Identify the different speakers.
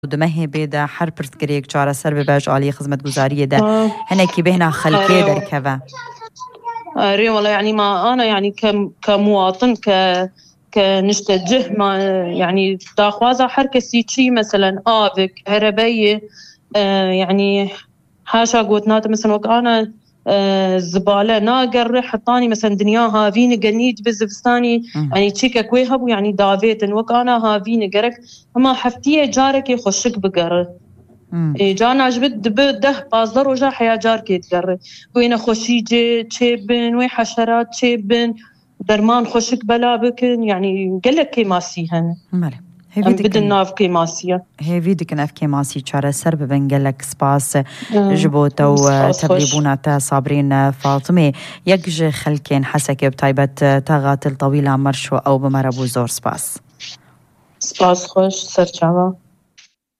Speaker 1: دمه بيدا حر پرتگریک چاره سر بباش عالی خدمت گزاریه ده هنه کی بهنا خلقه در کوا.
Speaker 2: أري والله يعني ما أنا يعني كمواطن كنشتجه ما يعني تاخوازا حركة سيتشي مثلا آفك هربية يعني حاشا قوتنات مثلا وك أنا زبالة ناقر حطاني مثلا دنياها فيني قنيت بزفستاني يعني تشيكا كويهب يعني دافيتن وك أنا هافيني قرك أما حفتية جارك يخشك بقرر جانا جبت ده بازدر وجا حيا جارك يتقرر وين خوشيجي تشيبن وين حشرات تشيبن درمان خوشك بلا بكن يعني قالك كيماسيهن بدن ناف كيماسية
Speaker 1: هي فيديك ناف كيماسي چاره سر ببنگلك سپاس جبوتا و تبريبونا تا صابرين فاطمه يكج خلكين حسكي بطيبت تاغات الطويلة مرشو أو بمربو زور سپاس
Speaker 2: خوش سرچاوا